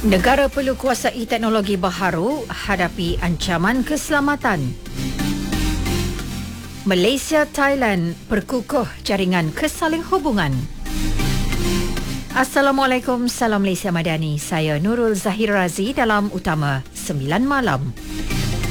Negara perlu kuasai teknologi baharu hadapi ancaman keselamatan. Malaysia, Thailand perkukuh jaringan kesaling hubungan. Assalamualaikum, salam Malaysia Madani. Saya Nurul Zahir Razi dalam Utama 9 Malam.